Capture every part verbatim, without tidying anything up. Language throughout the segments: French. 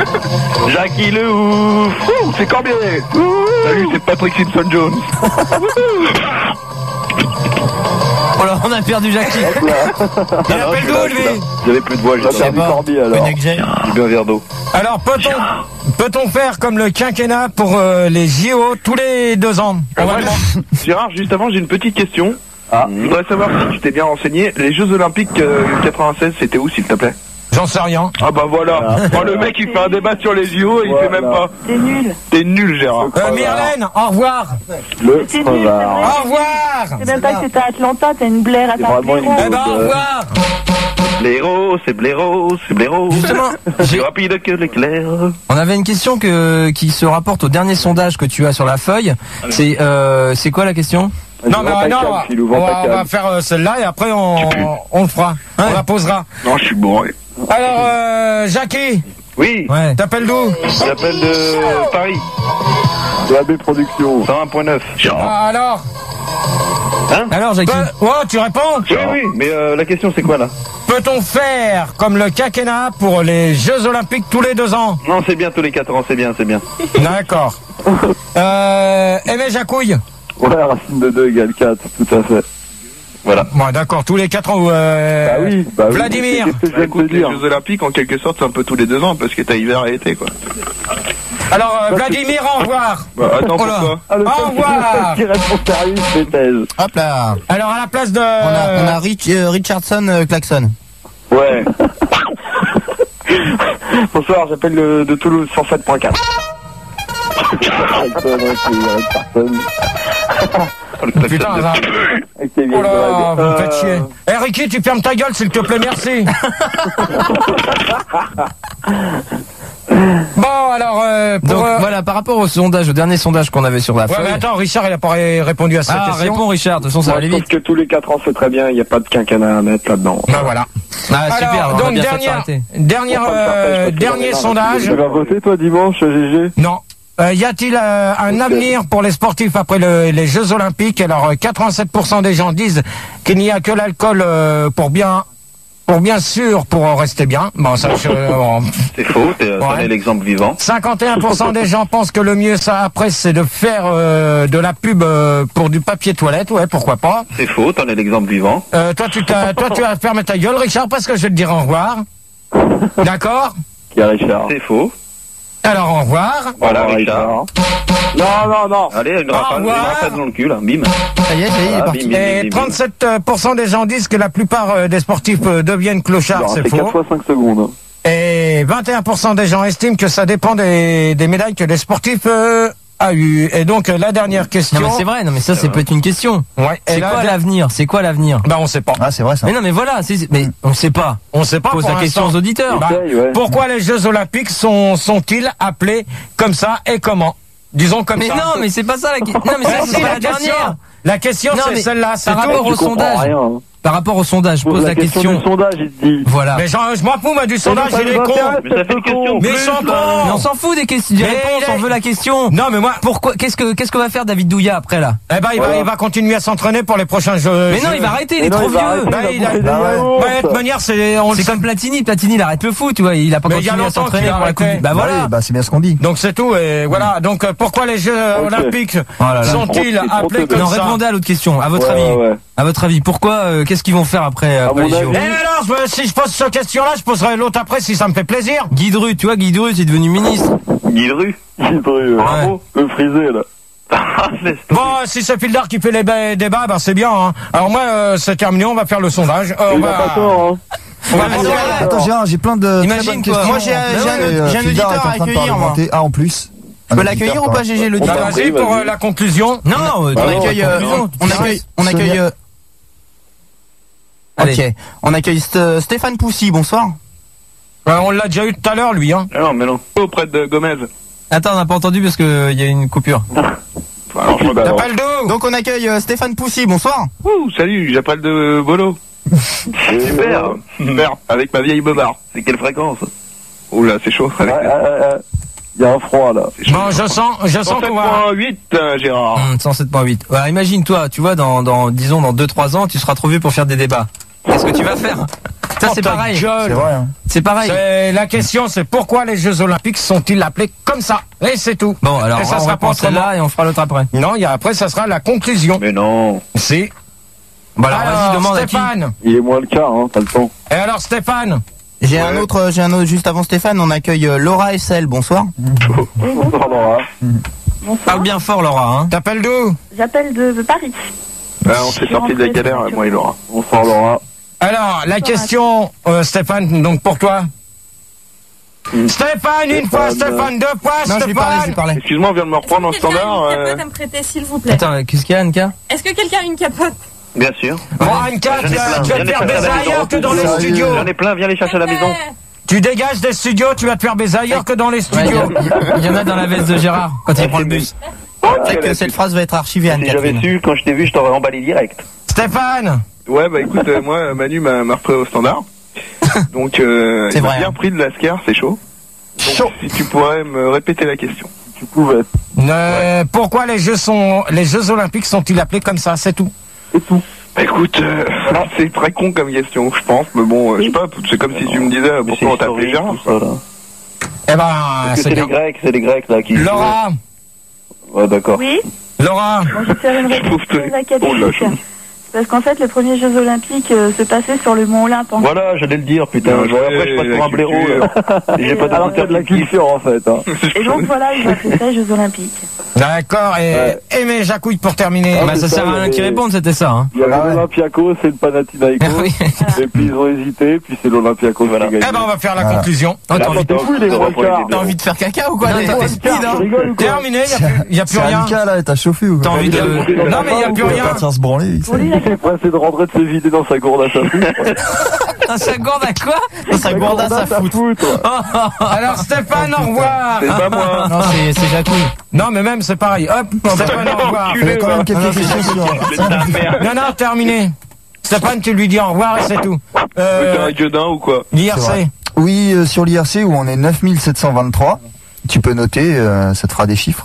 Jackie le ouf. Ouh, c'est Corbier. Salut, c'est Patrick Simpson Jones. Oh là, on a perdu Jackie. Il appelle d'où, lui? J'avais plus de voix, j'ai perdu Corbier alors. J'ai bu un verre d'eau. Alors, peut-on peut-on faire comme le quinquennat pour euh, les J O tous les deux ans? Ah, ouais. Gérard, juste avant, j'ai une petite question. Ah. Je voudrais savoir si tu t'es bien renseigné. Les Jeux Olympiques euh, quatre-vingt-seize, c'était où, s'il te plaît? J'en sais rien. Ah bah voilà. Oh, le mec, il fait un débat sur les J O et il voilà. fait même pas. T'es nul. T'es nul, Gérard. Euh, Myrlène, au revoir. Le T'es nul. Au revoir. C'est même pas que c'était à Atlanta, t'as une blaire à ta Eh ben, au revoir. Blaireau, c'est blaireau, c'est blaireau. Justement, j'ai rapide que l'éclair. On avait une question que, qui se rapporte au dernier sondage que tu as sur la feuille. C'est euh, c'est quoi la question? Non, mais euh, non, on va, on va, on va faire euh, celle-là et après on, on le fera. Ouais. On la posera. Non, je suis bourré. Alors, euh, Jackie. Oui. Ouais. T'appelles d'où? J'appelle de Paris. De A B Productions. cent un point neuf. Ah, alors Hein? Alors, Jackie? Pe- oh, tu réponds? Oui, oui, mais euh, la question c'est quoi là? Peut-on faire comme le quinquennat pour les Jeux Olympiques tous les deux ans? Non, c'est bien tous les quatre ans, c'est bien, c'est bien. D'accord. euh, Aimé Jacouille? Ouais, racine de deux égale quatre, tout à fait. Voilà. Bon, d'accord, tous les quatre ans. Euh, bah oui, bah oui. Vladimir. Qu'est-ce que je Bah, viens de écoute, te les dire? Jeux Olympiques en quelque sorte c'est un peu tous les deux ans parce que t'as hiver et été quoi. Alors, euh, Vladimir, au revoir. Bah, attends, Oh là. pourquoi? Ah, le Au seul revoir. qui répond sérieux, c'est thèse. Hop là. Alors, à la place de... On a, on a Rich, euh, Richardson euh, Klaxon. Ouais. Bonsoir, j'appelle de, de Toulouse, cent sept point quatre. Putain, ça... Oh là, vous me faites chier. Eh, Ricky, tu fermes ta gueule, s'il te plaît, merci. Bon, alors, euh, pour, Donc euh... voilà, par rapport au sondage, au dernier sondage qu'on avait sur la ouais, feuille. mais attends, Richard, il a pas ré- répondu à cette Ah, question. réponds Richard, de toute façon ça va aller Je vite. pense que tous les quatre ans c'est très bien, il n'y a pas de quinquennat à mettre là-dedans. Ben voilà. Ah, super, Alors, on va donc, bien faire dernière, s'arrêter. dernière, euh, dernier sondage. Tu vas voter toi dimanche, G G? Non. Euh, y a-t-il euh, un Ok. avenir pour les sportifs après le- les Jeux Olympiques? Alors, euh, quatre-vingt-sept pour cent des gens disent qu'il n'y a que l'alcool euh, pour bien, pour bien sûr, pour rester bien. Bon, ça, je, euh, bon. C'est faux, t'es Ouais. ouais. l'exemple vivant. cinquante et un pour cent des gens pensent que le mieux, ça après, c'est de faire euh, de la pub euh, pour du papier toilette. Ouais, pourquoi pas. C'est faux, t'en es l'exemple vivant. Euh, toi, tu t'as, toi, tu vas fermer ta gueule, Richard, parce que je vais te dire au revoir. D'accord? Qui a Richard? C'est faux. Alors, au revoir. Voilà, Oh, Richard. Non, non, non. Allez, une Au rafale, une revoir. rafale dans le cul là, bim. Ça y est, ça y est, il est Ah, parti. bim, bim, Et bim, bim. trente-sept pour cent des gens disent que la plupart euh, des sportifs euh, deviennent clochards, Non, c'est c'est quatre faux. fois cinq secondes. Et vingt et un pour cent des gens estiment que ça dépend des, des médailles que les sportifs euh, a eu. Et donc euh, la dernière question. Non mais c'est vrai, non mais ça c'est peut-être une question. Ouais. Et C'est la- quoi l'avenir? C'est quoi l'avenir? Bah on sait pas. Ah, c'est vrai ça. Mais non mais voilà, c'est- mais on sait pas. On sait pas. Pose pour la question l'instant. aux auditeurs. Bah, Essaye, ouais. pourquoi les Jeux Olympiques sont sont-ils appelés comme ça et comment? Disons comme Mais ça. non, mais c'est pas ça la question. Non mais Ouais, ça si, c'est pas la la question. dernière. La question Non, c'est mais celle-là. C'est par tout. rapport au Tu comprends sondage. rien, hein. Par rapport au sondage, je pose la question. du sondage, il te dit. Voilà. Mais genre, je m'en fous moi du sondage, ça il est nous con. intéresse, Mais ça fait une question. Mais plus, ils sont là. cons. Mais on s'en fout des questions, des Mais réponses, il est- on veut la question. Non mais moi. Pourquoi? Qu'est-ce que qu'est-ce qu'on va faire David Douillet après là? Eh ben il va Voilà. il va continuer à s'entraîner pour les prochains Jeux. Mais non, Jeux- il va arrêter, il Mais est non, trop il va vieux. arrêter, Bah, il va il a- bouffer des bah ouais. yaourts. Ouais, de toute manière, c'est on le C'est sait. comme Platini, Platini il arrête le foot, tu vois, il a pas Mais il y a continué à longtemps s'entraîner qu'il a pour la coupe. arrêté. Bah Bah voilà. oui, bah c'est bien ce qu'on dit. Donc c'est tout et voilà. Donc euh, pourquoi les Jeux Ok. Olympiques Oh là là. sont-ils Trop- trop appelés tôt. comme Non, ça? répondez à l'autre question. À votre Ouais, avis, ouais. à votre avis, pourquoi euh, qu'est-ce qu'ils vont faire après, À après mon les J O? avis- Eh alors, je me- si je pose cette question-là, je poserai l'autre après si ça me fait plaisir. Guy Dru, tu vois, Guy Dru, c'est devenu ministre. Guy Dru. Il brûle. Bravo. Le frisé, là. Laisse tomber. Bon, si c'est Fildar qui fait les ba- débats, ben c'est bien. Hein. Alors moi, euh, c'est terminé, on va faire le sondage. Euh, on Il a va, pas tort, hein. on va Ah, mettre- ouais. Attends, Gérard, j'ai plein de. Imagine, très bonnes toi. questions. Moi, j'ai un- Mais j'ai un- ouais, j'ai un Fildar auditeur est en à train de accueillir, moi. parlementer. Ah, en plus. Un peux auditeur, l'accueillir ou quoi. pas, G G, le On Bah, t'a vas-y pris, pour vas-y. euh, la conclusion. Non, non, euh, Bah on non, accueille, la euh, conclusion. on accueille, on Sonia. accueille, euh, Allez. ok, on accueille St- Stéphane Poussy, bonsoir. Euh, on l'a déjà eu tout à l'heure, lui. Hein. Ah non, mais non. Auprès de Gomez. Attends, on n'a pas entendu parce qu'il y a une coupure. Alors, je Bah, alors. T'appelles d'où? Donc on accueille euh, Stéphane Poussy, bonsoir. Ouh, salut, j'appelle de Bolo. Super, super, avec ma vieille bobard. C'est quelle fréquence? Ouh là, c'est chaud. Ouais, ouais, ouais. Il y a un froid, là. C'est chaud. Bon, je sens, je sens qu'on va. cent sept point huit, euh, Gérard. Hum, cent sept point huit. Ouais, imagine toi, tu vois, dans, dans disons dans deux trois ans, tu seras trop vieux pour faire des débats. Qu'est-ce que tu vas faire? Ça, c'est Oh, ta pareil. gueule. C'est vrai. Hein. C'est pareil. C'est- La question, c'est pourquoi les Jeux Olympiques sont-ils appelés comme ça? Et c'est tout. Bon, alors, Et ça on sera répond pas autrement. celle-là et on fera l'autre après. Non, il y a, après, ça sera la conclusion. Mais non. Si. Bon, alors, vas-y, demande à qui. Stéphane. Il est moins le cas, hein, t'as le temps. Et alors, Stéphane? J'ai Ouais. un autre, euh, j'ai un autre juste avant Stéphane. On accueille euh, Laura S L. Bonsoir. Bonsoir Laura. Bonsoir. Parle bien fort, Laura. Hein. T'appelles d'où? J'appelle de, de Paris. Ah, on s'est sorti de la galère, moi et Laura. Bonsoir Laura. Alors, la question, euh, Stéphane, donc pour toi. Stéphane, une fois, Stéphane. Stéphane, deux fois, Non, je lui parlais, je lui Stéphane. parlais. Excuse-moi, on vient de me reprendre en Est-ce que quelqu'un standard. a une euh, capote à me prêter, s'il vous plaît? Attends, qu'est-ce qu'il y a, Anka? Est-ce que quelqu'un a une capote? Bien sûr. Bon, Anka, tu J'en ai vas plein. tu vas te J'en ai faire plein. baiser ailleurs que dans les Sérieux. studios. J'en ai plein, viens les chercher à la maison. Tu dégages des studios, tu vas te faire baiser ailleurs que dans les Ouais, Il y, studios. a- il y en a dans la veste de Gérard quand il prend le bus. C'est vrai que cette phrase va être archivée, Si j'avais Anne-Catherine. su, quand je t'ai vu, je t'aurais emballé direct. Stéphane. Ouais, bah écoute, euh, moi, Manu m'a m'a repris au standard. Donc, euh, C'est il m'a vrai, bien hein. pris de la scare, c'est chaud. Donc, Chaud. si tu pourrais me répéter la question. Tu pouvais. Euh, Pourquoi les Jeux sont, les Jeux Olympiques sont-ils appelés comme ça? C'est tout. Bah écoute, euh, c'est très con comme question, je pense, mais bon, euh, je sais pas, c'est comme si tu me disais euh, pourquoi on t'appelait Gérard. tout ça, là. Eh ben, Parce que c'est c'est les bien. Grecs, c'est les Grecs là qui. Laura. Ouais, d'accord. Oui, Laura. bon, je vais faire une Je trouve réponse que- très Oh là, académique. je- Parce qu'en fait, les premiers Jeux Olympiques euh, se passaient sur le mont Olympe. En Voilà, j'allais le dire, putain. Non, Bon, je après, je passe fais pour un la blaireau. culture. là. Et J'ai pas Alors, d'auditeur de la culture en fait. Hein. Et donc voilà, ils ont appelé ça Jeux Olympiques. D'accord. Et Ouais. Aimé Jacouille pour terminer. Ah, Bah, ça c'est sert ça, à rien il y qu'ils avait- répondent, c'était ça. Hein. Il y avait Ah ouais. l'Olympiakos et le Panathinaikos. Oui. Et puis ils ont hésité, puis c'est l'Olympiakos qui a gagné. Eh ben, on va faire la Voilà. conclusion. Oh, t'as envie, T'es fou, il est gros le quart. T'as envie de faire caca ou quoi? Non, T'es- t'as- t'es speed, hein. Tu rigoles ou quoi? Terminé, il n'y a plus, y a plus C'est rien. Anka là, t'as chauffé ou t'as quoi? envie de. Non, mais il n'y a plus Il va rien. partir se branler. Pour lui, la Il est pressé de rentrer de se vider dans sa gourde à sa foutre. Ah, ça gourde à quoi? Ça gourde à sa fout. Alors, Stéphane, au revoir. C'est pas moi. Non, c'est c'est Jacouille. Non, mais même, c'est pareil. Hop, Stéphane, au revoir. Il y a quand même quelques questions sur. C'est de la merde. Non, non, terminé. Stéphane, tu lui dis au revoir et c'est tout. T'es Euh, un gueudin ou quoi? C'est L'I R C. vrai. Oui, euh, sur l'I R C où on est neuf mille sept cent vingt-trois. Tu peux noter, euh, ça te fera des chiffres.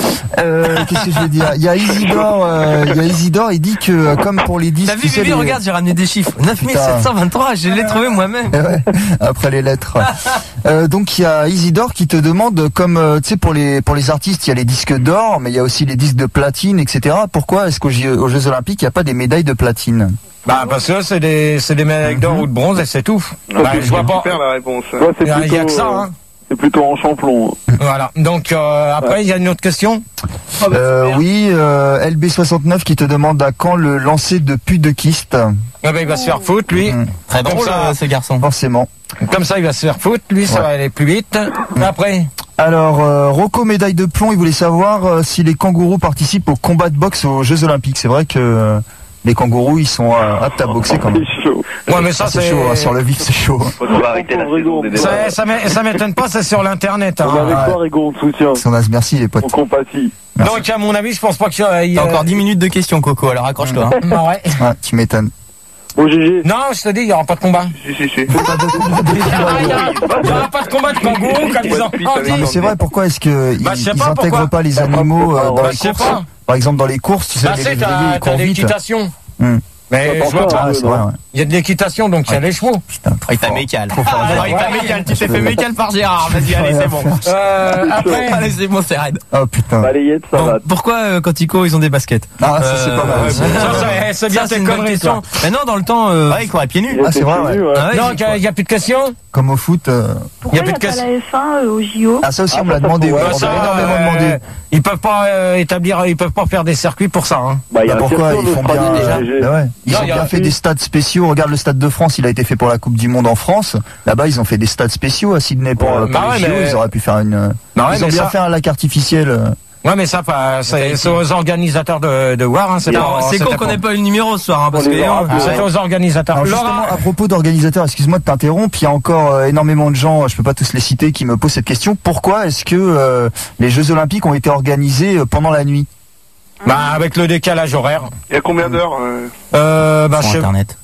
Euh, Qu'est-ce que je vais dire? Il y a Isidore, euh, il y a Isidore, il dit que euh, comme pour les disques. T'as vu, tu sais, Bibi, les- regarde, j'ai ramené des chiffres. neuf mille sept cent vingt-trois, je l'ai trouvé moi-même. Eh ouais, après les lettres. Euh, donc il y a Isidore qui te demande, comme euh, tu sais pour les pour les artistes, il y a les disques d'or, mais il y a aussi les disques de platine, et cetera. Pourquoi est-ce qu'aux Jeux aux Jeux Olympiques il n'y a pas des médailles de platine? Bah, parce que c'est des, c'est des médailles d'or ou de bronze et c'est tout. Non, Bah, c'est je vois pas. super la réponse. Toi, c'est Il y a, il y a plutôt, que ça, euh, hein. c'est plutôt en champlon. Voilà. Donc, euh, après, il y a une autre question. Euh, oui, euh, L B soixante-neuf qui te demande à quand le lancer de pute de kyste. Ah bah, il va se faire foutre, lui. Mm. Très drôle, drôle ce garçon. Forcément. Comme ça, il va se faire foutre, lui, ça Ouais. va aller plus vite. Après. Alors, euh, Rocco médaille de plomb, il voulait savoir euh, si les kangourous participent au combat de boxe aux Jeux Olympiques. C'est vrai que euh, les kangourous, ils sont euh, aptes à boxer quand même. C'est chaud. Ouais, mais ça, Ah, c'est c'est. chaud, hein, sur le vif, c'est chaud. Faut qu'on va arrêter la saison des débats. Ça, ça m'é- ça m'étonne pas, c'est sur l'internet. On est Hein. avec ouais. toi, Rigo, on te soutient. Son as, merci les On potes. compatit. Merci. Donc, à mon avis, je pense pas qu'il y a. il y T'as a- encore dix minutes de questions, Coco, alors accroche-toi. hein. Non, ouais. Ouais, tu m'étonnes. Bon, G G. Non, je te dis, il n'y aura pas de combat. Si, si, si. Il n'y aura pas de combat de kangourous, comme ils ont Non, mais c'est vrai, pourquoi est-ce que ils, Bah, je sais ils pas intègrent pourquoi. pas les animaux euh, dans Bah, les je sais courses? pas. Par exemple, dans les courses, tu sais, Bah, les c'est, lévriers, t'as ils courent t'as vite. l'équitation. Hmm. Mais T'entends je vois pas, pas. Ouais, c'est vrai, ouais. Il y a de l'équitation, donc il y a les chevaux. Putain, trop fort. mécal. Trop fort. Ah, il t'a mécal, tu t'es fait mécal par Gérard. Vas-y, allez, c'est bon. Euh, après. Allez, c'est bon, c'est raide. Oh putain. Balayette, ça Bon, va. pourquoi euh, quand ils courent, ils ont des baskets? Ah, ça c'est pas mal. Euh, aussi. Ça, c'est- c'est bien Ça, c'est tes une bonne conneries, question. toi. Mais non, dans le temps. euh, Ouais, il courait pieds nus. Il Ah, était c'est vrai, connu, ouais. ouais. ah ouais, Donc, j'y il n'y a plus de questions. Comme au foot. euh, Pourquoi Y a il n'y plus a, de pas casse- la F un euh, au J O? Ah, ça aussi, Ah, on me l'a ça, demandé. ça, Ouais, ouais, on Ça, m'a énormément euh, demandé. Ils peuvent pas euh, établir, ils peuvent pas faire des circuits pour ça. Hein. Bah, il y a Bah, un pourquoi circuit ils en font bien Australie, déjà G G. Bah ouais. Ils Non, ont il y a bien un fait truc. des stades spéciaux. Regarde le stade de France, il a été fait pour la Coupe du Monde en France. Là-bas, ils ont fait des stades spéciaux à Sydney pour, Ouais, euh, bah pour ouais, les J O. mais- Ils auraient pu faire une. euh, Bah ouais, ils ont mais bien ça- fait un lac artificiel. euh. Ouais, mais ça, pas- c'est c'est aux organisateurs de, de voir. Hein, c'est Non, pas- c'est c'était con qu'on pas- n'ait pas eu le numéro ce soir, hein, parce On que. les aura euh, plus. C'était aux organisateurs. Alors justement, Laura, à propos d'organisateurs, excuse-moi de t'interrompre, il y a encore euh, énormément de gens, je peux pas tous les citer, qui me posent cette question. Pourquoi est-ce que euh, les Jeux Olympiques ont été organisés euh, pendant la nuit? bah, avec le décalage horaire. Il y a combien d'heures euh, Euh, bah, Sur je sais- Internet.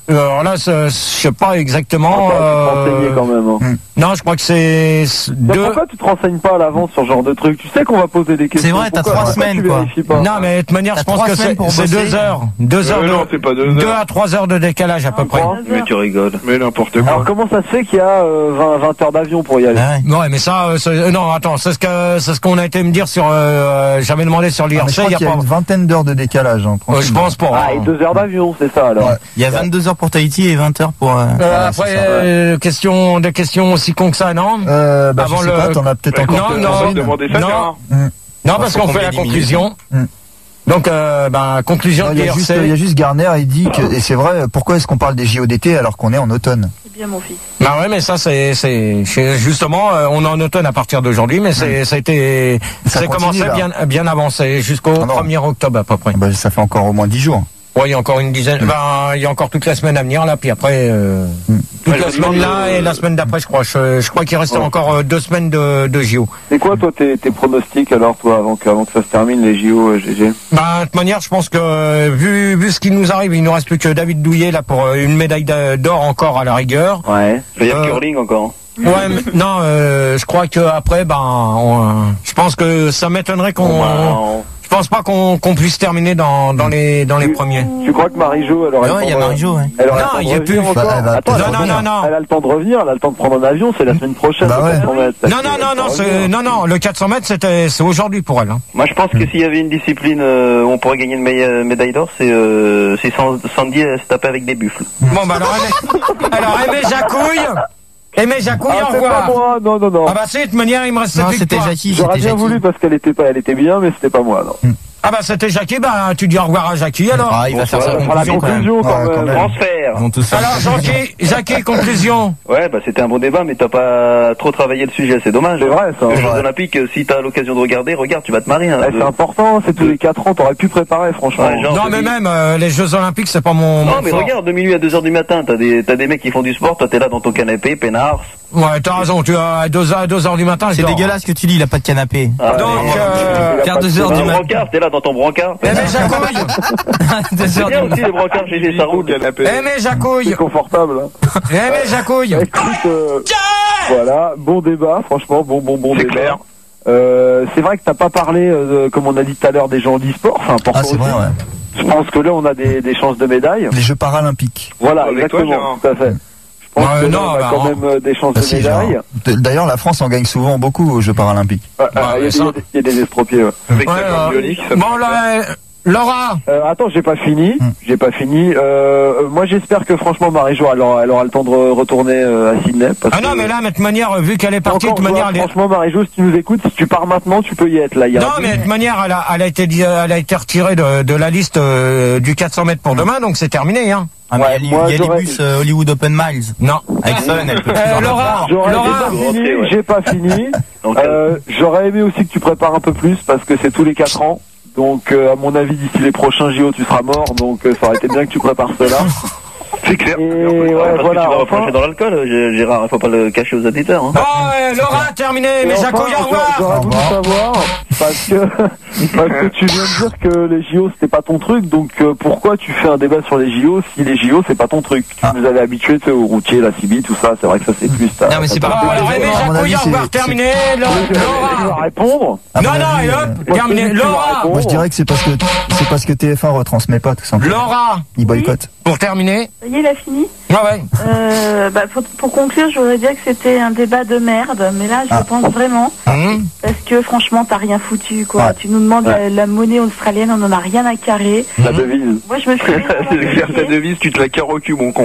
Alors là, je sais pas exactement. Ah, euh... tu te renseigner quand même. Hein. Non, je crois que c'est Mais deux. pourquoi tu te renseignes pas à l'avance sur ce genre de truc? Tu sais qu'on va poser des questions. C'est vrai, t'as Pourquoi- trois pourquoi semaines, tu quoi. vérifies pas? Non, mais de toute manière, T'as je pense trois que semaines c'est pour c'est bosser. deux heures, deux heures Euh, de, non, c'est pas deux deux heures. à trois heures de décalage à peu près. Mais tu rigoles. Mais n'importe quoi. Alors comment ça se fait qu'il y a euh, vingt, vingt heures d'avion pour y aller? Ah ouais. Ouais, mais ça, euh, c'est- euh, non, attends, c'est ce que c'est ce qu'on a été me dire sur. Euh, J'avais demandé sur Ah, mais je l'I R C, crois il y a qu'il y a pas. une vingtaine d'heures de décalage. Hein, Euh, je pense pas. Ah, et deux heures d'avion, c'est ça alors. Ouais. Il y a vingt-deux heures pour Tahiti et vingt heures pour... Euh... Euh, Ouais, après, c'est ça, euh, question, des questions aussi con que ça, non Euh, bah, Avant je sais le- pas, t'en as peut-être Ouais, encore. non, on non, va demander ça, non. Gérard. Non, parce faut qu'on qu'on fait met la des conclusion. Mm. Donc, euh, ben, conclusion Non, de il y a juste, il y l'I R C. a juste Garner, il dit que, et c'est vrai, pourquoi est-ce qu'on parle des J O d'été alors qu'on est en automne? c'est bien mon fils. Bah ouais, mais ça, c'est, c'est, c'est- justement, euh, on est en automne à partir d'aujourd'hui, mais c'est, ça a été, Ça c'est continue, commencé là. bien, bien avancé jusqu'au Ah non. premier octobre à peu près. Bah, ça fait encore au moins dix jours. Ouais, il y a encore une dizaine, ben, il y a encore toute la semaine à venir là, puis après, euh, toute Ouais, la je semaine demande, là euh, et la semaine d'après, je crois. Je, je crois qu'il reste encore euh, deux semaines de, de J O. C'est quoi toi tes, tes pronostics alors toi avant que, avant que ça se termine les J O euh, G G? Bah, de toute manière, je pense que euh, vu, vu ce qui nous arrive, il nous reste plus que David Douillet là pour euh, une médaille d'a- d'or encore à la rigueur. Ouais. Il y a Euh, le curling encore. Ouais, mais, non, euh, je crois que après, ben, on, je pense que ça m'étonnerait qu'on, Bon, bah, on- je pense pas qu'on qu'on puisse terminer dans, dans les dans les Tu- premiers. Tu crois que Marie-Jo elle aurait Ouais, le il y temps a de- Marie-Jo, ouais. Elle aurait Non, le temps de il y a revenir plus. encore Bah, elle va Attends, peut-être Non, non, revenir. non, non. Elle a le temps de revenir, elle a le temps de prendre un avion, c'est la semaine prochaine. Bah le ouais. quatre cents mètres. Non, non, non, non, c'est, non, non, le quatre cents mètres, c'était, c'est aujourd'hui pour elle. Hein. Moi, je pense que s'il y avait une discipline euh, où on pourrait gagner une médaille, médaille d'or, c'est euh, c'est San- Sandy euh, se taper avec des buffles. Bon, bah alors, elle est- alors, Aimé Jacouille, Aimé Jacouille, Ah, au c'est pas revoir. moi, non, non, non. Ah bah si, de toute manière, il me reste cette Non, c'était victoire. Jackie, J'aurais c'était bien Jackie. voulu parce qu'elle était pas, elle était bien, mais c'était pas moi, non. Ah bah c'était Jackie, bah tu dis au revoir à Jackie alors. Ah, il va faire sa On fera la conclusion quand même. conclusion quand Ouais, quand même. même. Transfert. Ils vont tous faire. Alors Jackie, Jackie, conclusion. Ouais, bah c'était un bon débat, mais t'as pas trop travaillé le sujet, c'est dommage. C'est vrai, ça. Les Jeux Ouais. Olympiques, euh, si t'as l'occasion de regarder, regarde, tu vas te marier. Hein, Ouais, de- c'est important, c'est tous les quatre ans, t'aurais pu préparer franchement. Ouais, genre, Non de mais nuit. même euh, les Jeux Olympiques, c'est pas mon. Non, mon mais fort. regarde, de minuit à deux heures du matin, t'as des, t'as des mecs qui font du sport, toi t'es là dans ton canapé, peinard. Ouais, t'as raison. Tu as à deux heures, à deux heures du matin. je C'est dors. dégueulasse que tu dis, il a pas de canapé. Ah, Donc, mais- euh, Faire deux heures Dans du ton matin. brancard, t'es là dans ton brancard. Aimé Jacouille, Deux C'est heures bien du aussi les brancards, G G, ça roule. Canapé. Aimé Jacouille, C'est confortable. Hein. Aimé Jacouille. Écoute, euh, voilà, bon débat, franchement, bon, bon, bon C'est débat. clair. Euh, c'est vrai que t'as pas parlé, euh, de- comme on a dit tout à l'heure, des gens d'e-sport, c'est important Ah, c'est aussi. vrai, ouais. Je pense que là, on a des, des chances de médaille. Les Jeux paralympiques. Voilà, Avec toi, exactement, Gérard. tout à fait. Je pense Ouais, que là, non, on a bah, quand on- même euh, des chances Bah, de si, genre. médaille. D'ailleurs, la France en gagne souvent beaucoup aux Jeux paralympiques. Ah, Bah, ah, Il y, a ça. des- il y a des estropiés. Ouais. Avec Ouais, sa euh, corde bionique, ça bon peut- là, Laura. Euh, attends, j'ai pas fini. Hmm. J'ai pas fini. Euh, moi, j'espère que franchement, Marie-Jo, elle aura, elle aura le temps de re- retourner euh, à Sydney. Parce Ah non que- mais là, de toute manière, vu qu'elle est partie, de Encore, toute manière, toi, elle est- franchement, Marie-Jo, si tu nous écoutes, si tu pars maintenant, tu peux y être là. Il y a Non, mais de toute manière, elle a, elle a été, dit- elle a été retirée de, de la liste euh, du quatre cents mètres pour demain, donc c'est terminé, hein. Ah, mais Ouais, il y a, moi, il y a les j'aurais- bus euh, Hollywood Open Miles. Non. Avec Sun, elle peut Euh, toujours Laura, l'avoir. J'aurais Laura, j'ai pas fini, rentrer, ouais. j'ai pas fini. Donc, Euh, j'aurais aimé aussi que tu prépares un peu plus parce que c'est tous les quatre ans. Donc, euh, à mon avis, d'ici les prochains J O, tu seras mort. Donc, euh, ça aurait été bien que tu prépares cela. C'est clair. Et parce ouais, que voilà. tu vas Enfin, replonger dans l'alcool, euh, Gérard, il faut pas le cacher aux auditeurs. Hein. Bon, euh, Laura, terminé, et mais enfin, Jacouille, au revoir. j'aurais Au voulu revoir. savoir parce que parce que tu viens de dire que les J O c'était pas ton truc. Donc, euh, pourquoi tu fais un débat sur les J O si les J O c'est pas ton truc? Tu Ah. nous avais habitués, tu sais, au routier, la C B, tout ça. C'est vrai que ça c'est plus. ta- Non, mais c'est ta- pas Bon, grave. alors, Aimé À mon Jacouille, avis, au revoir, c'est- terminé, Laura. Tu vas Laura. répondre. À Non, mon non, avis, et euh, hop, Moi, terminé, celui qui va Laura. répondre. Moi, je dirais que c'est parce que c'est parce que T F un retransmet pas tout simplement. Laura, Ils boycottent. pour terminer. Ça y est, il a fini. Ah ouais. Euh, bah, pour, pour conclure, je voudrais dire que c'était un débat de merde, mais là, je Ah. pense vraiment, Hum. parce que franchement, t'as rien foutu, quoi. Ouais. Tu nous demandes Ouais. la, la monnaie australienne, on en a rien à carrer. La devise. Moi, je me suis C'est clair, ta devise, tu te la carres au cul, mon con.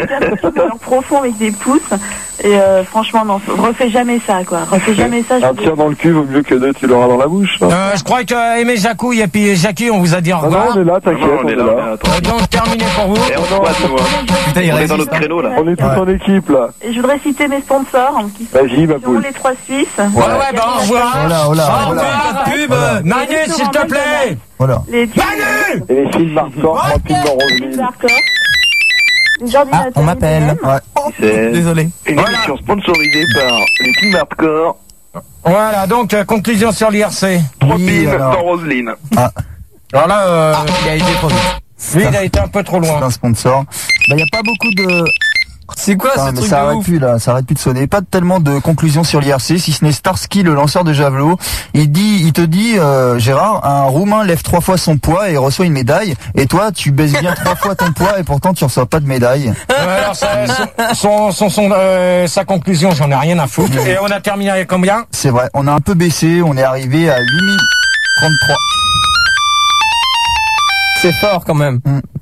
alors profond avec des pouces, et euh, franchement, non, refais jamais ça, quoi. Refais jamais ça. Un Je... tir dans le cul vaut mieux que deux, tu l'auras dans la bouche. hein. Euh, je crois que Aimé Jacouille et puis Jackie, on vous a dit au Ah non, revoir. on est là, t'inquiète, Non, on est là. mais attends. Euh, Donc terminé pour vous. Et on se passe, moi. Putain, il On est résiste, dans notre hein. créneau, là. On est tous Ouais. en équipe là. Et je voudrais citer mes sponsors, qui sont Vas-y, ma sont poule. les trois Suisses. Ouais, ouais, bah au revoir. Voilà, voilà, Au voilà. revoir, pas de pub. Voilà. Manu, s'il te plaît. Voilà. Les Manu. Et les films hardcore, trois pubs dans Roselyne. Hardcore. Les Ah, ordinateurs on m'appelle. I B M. Ouais. C'est... Désolé. Une Voilà. émission sponsorisée par les films hardcore. Voilà, donc euh, conclusion sur l'I R C. Trois Oui, piles alors. dans Roselyne. Alors là, euh, Ah, il a été trop vite. lui, il a été un peu trop C'est loin. un sponsor. Bah, y a pas beaucoup de... C'est quoi Putain, ce mais truc ça de arrête ouf? plus là, ça arrête plus de sonner. Pas tellement de conclusions sur l'I R C, si ce n'est Starsky, le lanceur de javelot. Il dit, il te dit, euh, Gérard, un Roumain lève trois fois son poids et reçoit une médaille. Et toi, tu baisses bien trois fois ton poids et pourtant tu reçois pas de médaille. Euh, alors, ça, son, son, son, euh, sa conclusion, j'en ai rien à foutre. Et on a terminé avec combien? C'est vrai, on a un peu baissé, on est arrivé à huit mille trente-trois. C'est fort quand même.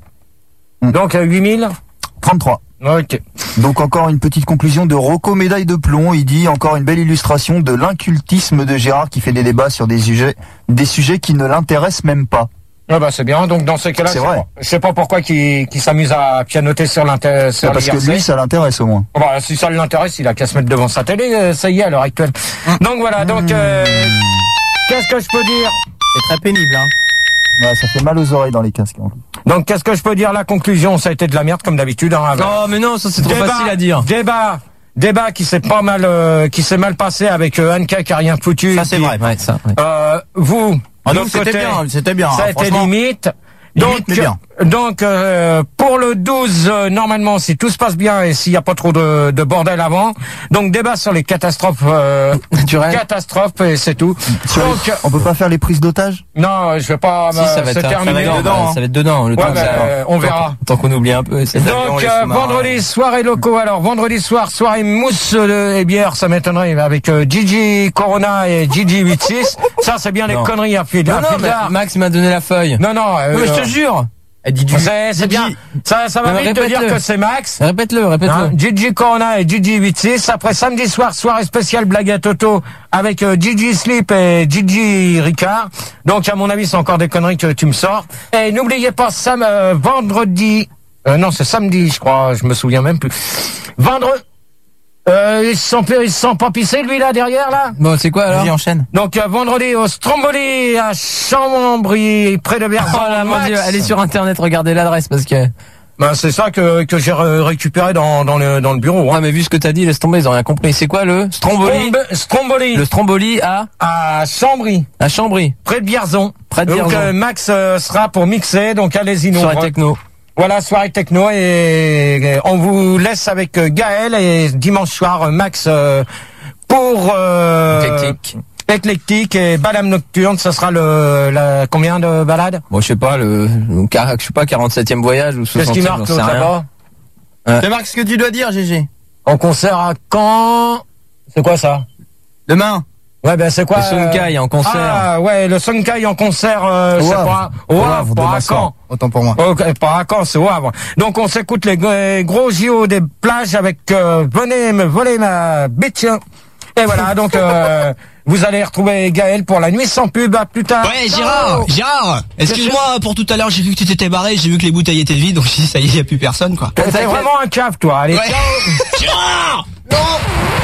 Mm. Donc, euh, huit mille trente-trois. Ok. Donc encore une petite conclusion de Rocco médaille de plomb. Il dit encore une belle illustration de l'incultisme de Gérard qui fait des débats sur des sujets, des sujets qui ne l'intéressent même pas. Ah bah c'est bien. Donc dans ces cas-là, C'est je sais vrai. pas- je sais pas pourquoi qu'il qu'il s'amuse à pianoter sur l'inter, sur Parce l'I R C. que lui, ça l'intéresse au moins. Bah, si ça l'intéresse, il a qu'à se mettre devant sa télé, euh, ça y est à l'heure actuelle. Donc voilà. Donc euh, qu'est-ce que je peux dire? C'est très pénible, hein. Ouais, ça fait mal aux oreilles dans les casques. en plus. Donc qu'est-ce que je peux dire? La conclusion, ça a été de la merde comme d'habitude. Hein, Non, mais non, ça c'est trop Débat, facile à dire. Débat, débat qui s'est pas mal, euh, qui s'est mal passé avec euh, Anka qui a rien foutu. Ça, c'est Puis, vrai. Ouais, ça. Ouais. Euh, vous, Ah de non, l'autre c'était côté, bien, c'était bien. ça a hein, été franchement. limite. Limite, Donc, mais bien. donc euh, pour le douze, euh, normalement, si tout se passe bien et s'il n'y a pas trop de, de bordel avant, donc débat sur les catastrophes euh, Naturel. catastrophes et c'est tout. Sur les- Donc, On peut pas faire les prises d'otage? non, je vais pas. Si, ça va se être terminer. ça va être dedans, hein. ça va être dedans. Le Ouais, temps que bah, ça- euh, on verra. Tant qu'on oublie un peu. ces avions, Donc les euh, sous-marins. vendredi soirée locaux. Alors vendredi soir soirée mousse euh, et bière, ça m'étonnerait avec euh, Gigi Corona et Gigi huit six. Ça c'est bien les Non. conneries à fil Non, à non, fil mais d'art. Max m'a donné la feuille. Non non. euh, Non, mais je te euh, jure. Elle dit du. C'est c'est bien. Ça ça va Non, mais vite te dire répète-le. que c'est Max. Répète-le, répète-le. Hein, Gigi Corona et Gigi huit six. Après samedi soir, soirée spéciale blague à Toto avec euh, Gigi Slip et Gigi Ricard. Donc à mon avis, c'est encore des conneries que tu me sors. Et n'oubliez pas Sam euh, vendredi. Euh, non, c'est samedi, je crois. Je me souviens même plus. Vendredi. Euh, ils se sont ils se sont pas pissés lui là derrière là. Bon, c'est quoi alors? Vas-y, enchaîne. Donc euh, vendredi au Stromboli à Chambry près de Berzon. Oh là, mon Max. Dieu, allez sur internet, regardez l'adresse parce que. Ben, c'est ça que que j'ai ré- récupéré dans dans le dans le bureau. Ouais, Hein. mais vu ce que t'as dit, laisse tomber, ils ont rien compris. C'est quoi le Stromboli? Strombe- Stromboli Le Stromboli à à Chambry. à Chambry, Près de Bierzon. près de Donc Vierzon. euh, Max euh, sera pour mixer, donc allez-y nous. Soirée techno. Voilà, soirée techno et, et on vous laisse avec euh, Gaël et dimanche soir euh, Max euh, pour euh, Éclectique. éclectique et balade nocturne, ce sera le la combien de balades? Bon, je sais pas, le, le car- je sais pas, quarante-septième voyage ou Qu'est-ce soixantième, qui marque j'en sais l'autre rien. là-bas? Ouais. Tu marques ce que tu dois dire, G G. En concert à Caen. C'est quoi ça? Demain. Ouais, ben c'est quoi? Le Sonkai en concert. Ah ouais, le Sonkai en concert, euh, Au c'est Havre. pas au Au Havre, Havre, pas demain à soir. Caen. Autant pour moi. Ok, pas à Caen, c'est au Havre. Donc on s'écoute les gros, gros J O des plages avec euh, venez me voler ma bitch. Et voilà, donc euh, vous allez retrouver Gaël pour la nuit sans pub. À plus tard. Ouais, Gérard, Gérard, excuse-moi pour tout à l'heure, j'ai vu que tu t'étais barré, j'ai vu que les bouteilles étaient vides, donc je dis ça y est, y a plus personne quoi. T'es vraiment un cave, toi. Allez, Ouais. ciao. Gérard! Non.